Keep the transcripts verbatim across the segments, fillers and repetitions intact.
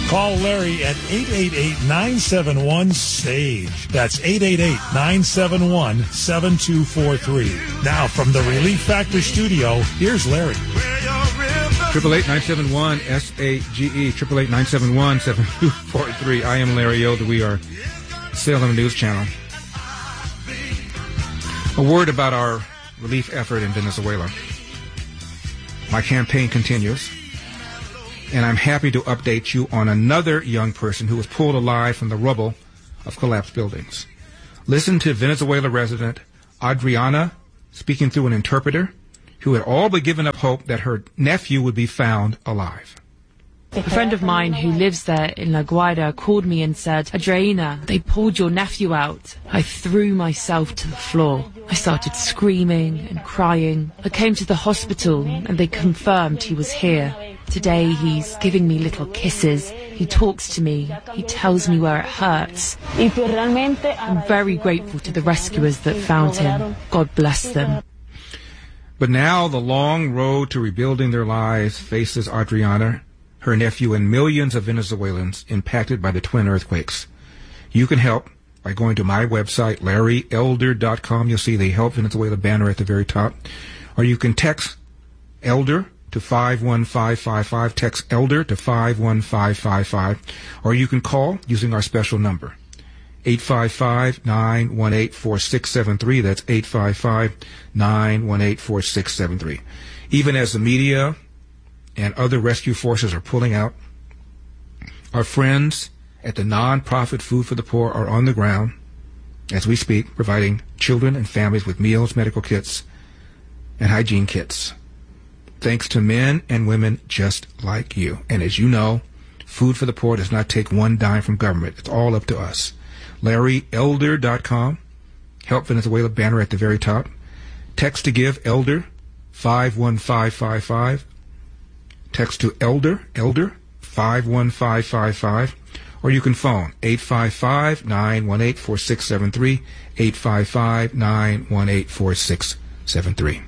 Call Larry at eight eight eight, nine seven one, S A G E. That's eight eight eight, nine seven one, seven two four three. Now, from the Relief Factor studio, here's Larry. Triple eight nine seven one S A G E. Triple eight nine seven one seven two four three. I am Larry Elder. We are Salem News Channel. A word about our relief effort in Venezuela. My campaign continues, and I'm happy to update you on another young person who was pulled alive from the rubble of collapsed buildings. Listen to Venezuela resident Adriana speaking through an interpreter, who had all but given up hope that her nephew would be found alive. A friend of mine who lives there in La Guaira called me and said, Adriana, they pulled your nephew out. I threw myself to the floor. I started screaming and crying. I came to the hospital and they confirmed he was here. Today he's giving me little kisses. He talks to me. He tells me where it hurts. I'm very grateful to the rescuers that found him. God bless them. But now the long road to rebuilding their lives faces Adriana, her nephew, and millions of Venezuelans impacted by the twin earthquakes. You can help by going to my website, larry elder dot com. You'll see the Help Venezuela banner at the very top. Or you can text ELDER to five one five five five. Text ELDER to five one five five five. Or you can call using our special number, eight five five, nine one eight, four six seven three. That's eight five five, nine one eight, four six seven three. Even as the media and other rescue forces are pulling out, our friends at the nonprofit Food for the Poor are on the ground as we speak, providing children and families with meals, medical kits, and hygiene kits. Thanks to men and women just like you. And as you know, Food for the Poor does not take one dime from government. It's all up to us. larry elder dot com. Help Venezuela banner at the very top. Text to give ELDER five one five five five. Text to ELDER, ELDER five one five five five. Or you can phone eight five five, nine one eight, four six seven three, eight five five, nine one eight, four six seven three.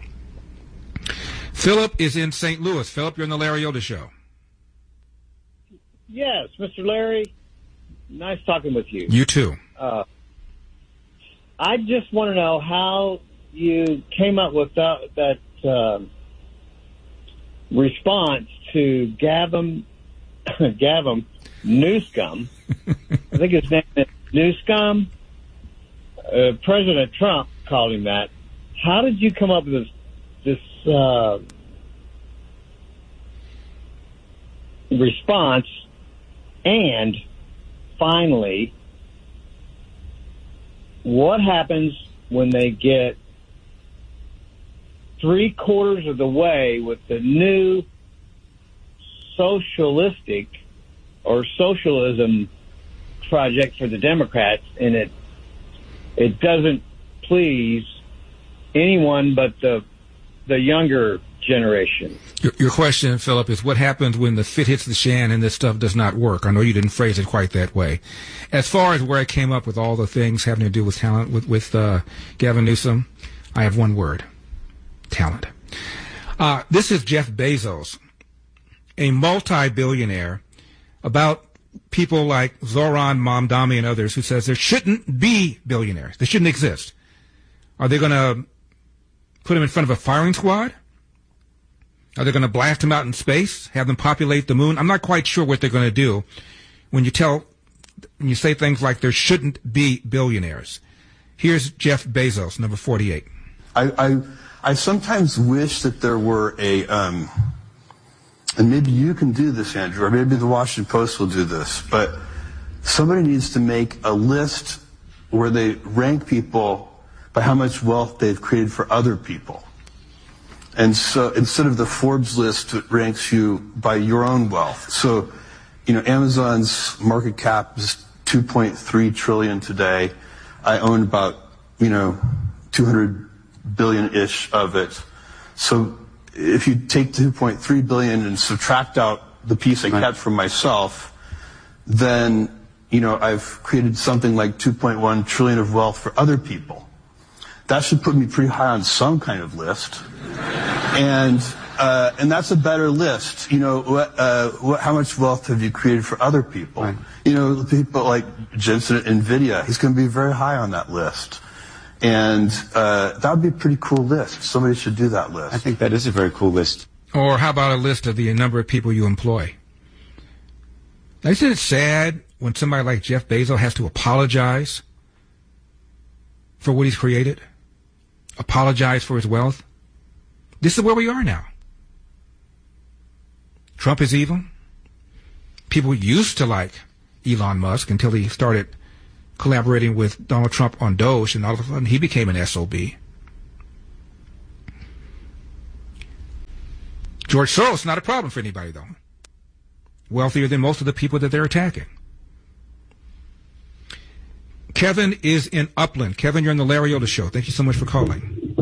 Philip is in Saint Louis. Philip, you're on the Larry Elder Show. Yes, Mister Larry. Nice talking with you. You too. Uh, I just want to know how you came up with that, that uh, response to Gavin, Gavin Newsom. I think his name is Newsom. Uh, President Trump called him that. How did you come up with this, this uh, response? And finally, what happens when they get three quarters of the way with the new socialistic or socialism project for the Democrats, and it it doesn't please anyone but the the younger generation? Your, your question, Philip, is what happens when the fit hits the shan and this stuff does not work? I know you didn't phrase it quite that way. As far as where I came up with all the things having to do with talent with, with uh, Gavin Newsom, I have one word: talent. Uh, this is Jeff Bezos, a multi-billionaire, about people like Zoran Mamdani and others, who says there shouldn't be billionaires. They shouldn't exist. Are they going to put them in front of a firing squad? Are they going to blast them out in space, have them populate the moon? I'm not quite sure what they're going to do when you tell, when you say things like there shouldn't be billionaires. Here's Jeff Bezos, number forty-eight. I, I, I sometimes wish that there were a, um, and maybe you can do this, Andrew, or maybe the Washington Post will do this, but somebody needs to make a list where they rank people by how much wealth they've created for other people. And so instead of the Forbes list, it ranks you by your own wealth. So, you know, Amazon's market cap is two point three trillion dollars today. I own about, you know, two hundred billion-ish of it. So if you take two point three billion dollars and subtract out the piece I kept from myself, then, you know, I've created something like two point one trillion dollars of wealth for other people. That should put me pretty high on some kind of list. And uh, and that's a better list. You know, what, uh, what, how much wealth have you created for other people? Right. You know, people like Jensen at NVIDIA, he's going to be very high on that list. And uh, that would be a pretty cool list. Somebody should do that list. I think that is a very cool list. Or how about a list of the number of people you employ? Now, isn't it sad when somebody like Jeff Bezos has to apologize for what he's created? Apologize for his wealth? This is where we are now. Trump is evil. People used to like Elon Musk until he started collaborating with Donald Trump on Doge, and all of a sudden he became an S O B. George Soros, not a problem for anybody, though. Wealthier than most of the people that they're attacking. Kevin is in Upland. Kevin, you're on the Larry Elder Show. Thank you so much for calling.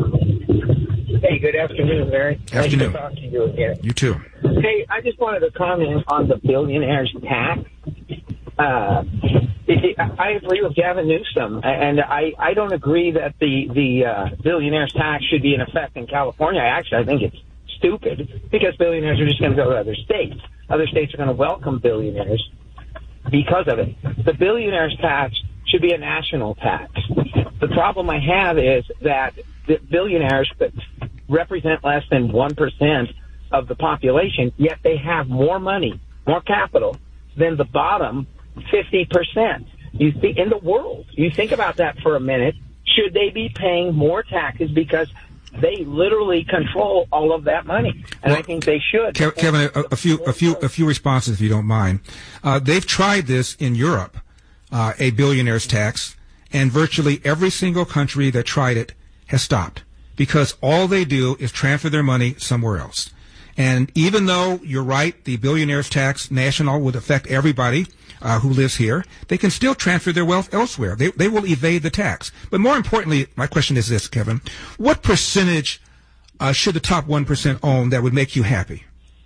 Hey, good afternoon, Larry. Afternoon. Nice to talk to you again. You too. Hey, I just wanted to comment on the billionaires tax. Uh, it, it, I agree with Gavin Newsom, and I, I don't agree that the, the uh, billionaires tax should be in effect in California. Actually, I think it's stupid because billionaires are just going to go to other states. Other states are going to welcome billionaires because of it. The billionaires tax should be a national tax. The problem I have is that the billionaires represent less than one percent of the population, yet they have more money, more capital than the bottom fifty percent. You think in the world, you think about that for a minute. Should they be paying more taxes because they literally control all of that money? And well, I think they should. Kevin, a, a few, a few, a few responses, if you don't mind. Uh, they've tried this in Europe, uh, a billionaire's tax, and virtually every single country that tried it has stopped because all they do is transfer their money somewhere else. And even though you're right, the billionaire's tax national would affect everybody uh, who lives here, they can still transfer their wealth elsewhere. They they will evade the tax. But more importantly, my question is this, Kevin: what percentage uh, should the top one percent own that would make you happy?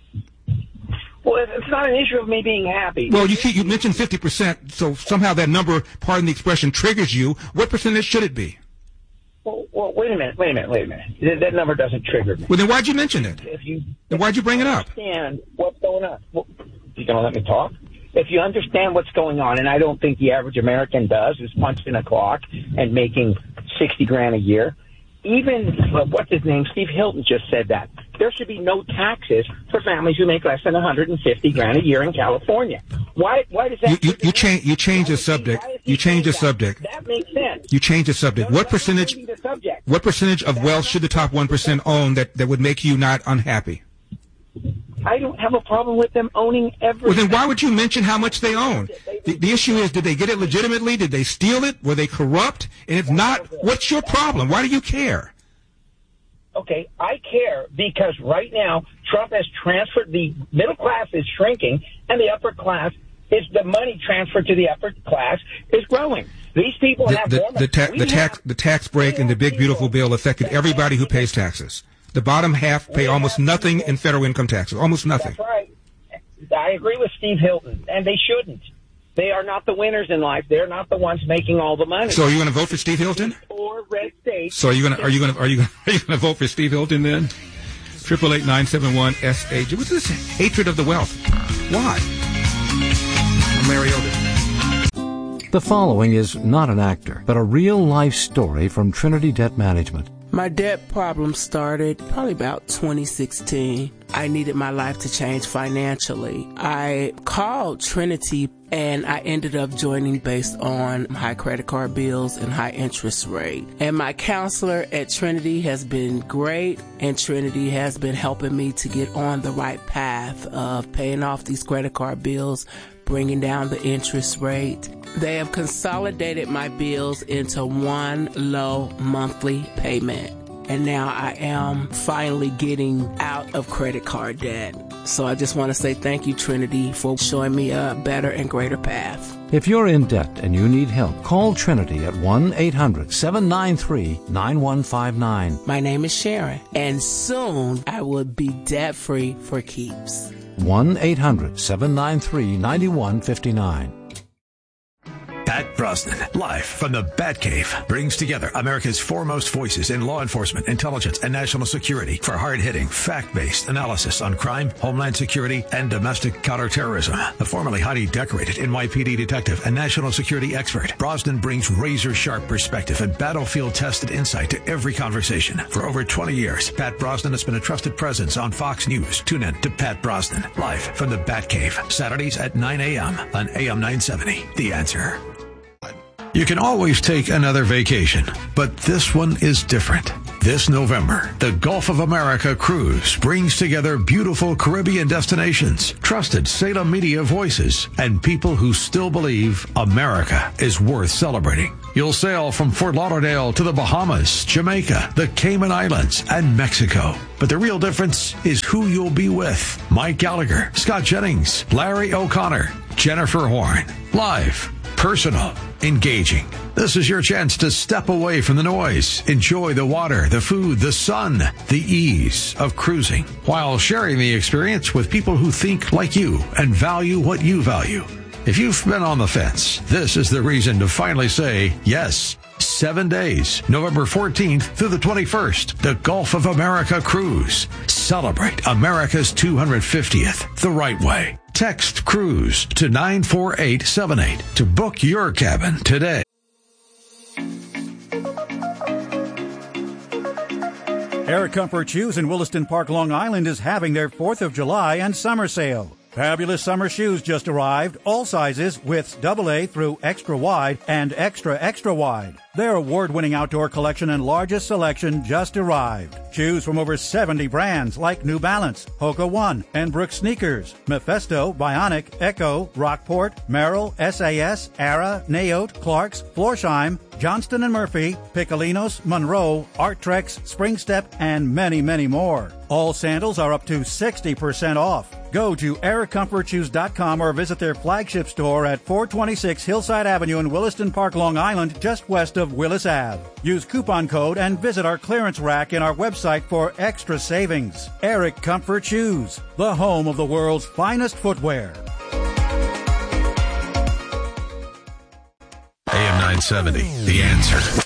Well, it's not an issue of me being happy. Well, you you mentioned fifty percent, so somehow that number, pardon the expression, triggers you. What percentage should it be? Well, well, wait a minute, wait a minute, wait a minute. That, that number doesn't trigger me. Well, then why'd you mention it? If you, then why'd you bring it up? Understand what's going on. Well, you going to let me talk? If you understand what's going on, and I don't think the average American does, is punching a clock and making sixty grand a year. Even, uh, what's his name, Steve Hilton just said that. There should be no taxes for families who make less than one hundred fifty grand a year in California. Why? Why does that? You, you, you change. You change the subject. You change the subject. That makes sense. You change the subject. No, what percentage? What percentage of wealth should the top one percent own that, that would make you not unhappy? I don't have a problem with them owning everything. Well, then why would you mention how much they own? The, the issue is, did they get it legitimately? Did they steal it? Were they corrupt? And if not, what's your problem? Why do you care? Okay, I care because right now Trump has transferred, the middle class is shrinking and the upper class is, the money transferred to the upper class is growing. These people the, have the, more money. The, ta- the, tax, the tax break in the big beautiful bill affected everybody who pays taxes. The bottom half pay almost nothing in federal income taxes, almost nothing. That's right. I agree with Steve Hilton, and they shouldn't. They are not the winners in life. They're not the ones making all the money. So are you going to vote for Steve Hilton? Or red states. So are you going to are you going to are you going are you going to vote for Steve Hilton then? Triple eight nine seven one S H. What's this hatred of the wealth? Why? I'm Larry Elder. The following is not an actor, but a real life story from Trinity Debt Management. My debt problem started probably about twenty sixteen. I needed my life to change financially. I called Trinity and I ended up joining based on high credit card bills and high interest rate. And my counselor at Trinity has been great, and Trinity has been helping me to get on the right path of paying off these credit card bills, bringing down the interest rate. They have consolidated my bills into one low monthly payment. And now I am finally getting out of credit card debt. So I just want to say thank you, Trinity, for showing me a better and greater path. If you're in debt and you need help, call Trinity at one eight hundred seven nine three nine one five nine. My name is Sharon, and soon I will be debt-free for keeps. one eight hundred seven nine three nine one five nine. Pat Brosnan Brosnan, live from the Batcave, brings together America's foremost voices in law enforcement, intelligence, and national security for hard-hitting, fact-based analysis on crime, homeland security, and domestic counterterrorism. The formerly highly decorated N Y P D detective and national security expert, Brosnan brings razor-sharp perspective and battlefield-tested insight to every conversation. For over twenty years, Pat Brosnan has been a trusted presence on Fox News. Tune in to Pat Brosnan, live from the Batcave, Saturdays at nine a.m. on A M nine seventy. The Answer. You can always take another vacation, but this one is different. This November, the Gulf of America Cruise brings together beautiful Caribbean destinations, trusted Salem media voices, and people who still believe America is worth celebrating. You'll sail from Fort Lauderdale to the Bahamas, Jamaica, the Cayman Islands, and Mexico. But the real difference is who you'll be with. Mike Gallagher, Scott Jennings, Larry O'Connor, Jennifer Horn. Live, personal, engaging. This is your chance to step away from the noise, enjoy the water, the food, the sun, the ease of cruising, while sharing the experience with people who think like you and value what you value. If you've been on the fence, this is the reason to finally say yes. Seven days, November fourteenth through the twenty-first, the Gulf of America Cruise. Celebrate America's two hundred fiftieth the right way. Text CRUISE to nine four eight seven eight to book your cabin today. Air Comfort Shoes in Williston Park, Long Island is having their fourth of July and summer sale. Fabulous summer shoes just arrived, all sizes, widths double A through extra wide and extra extra wide. Their award-winning outdoor collection and largest selection just arrived. Shoes from over seventy brands like New Balance, Hoka One, and Brooks Sneakers, Mephisto, Bionic, Echo, Rockport, Merrill, S A S, Ara, Naote, Clarks, Florsheim, Johnston and Murphy, Piccolinos, Monroe, Arttrex, Springstep, and many, many more. All sandals are up to sixty percent off. Go to air comfort shoes dot com or visit their flagship store at four twenty-six Hillside Avenue in Williston Park, Long Island, just west of Willis Avenue. Use coupon code and visit our clearance rack in our website for extra savings. Eric Comfort Shoes, the home of the world's finest footwear. A M nine seventy, The Answer.